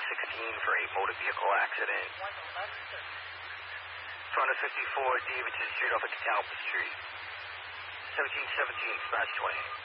for a motor vehicle accident. Front of 54 Davidson Street off of Catalpa Street. 1717/20.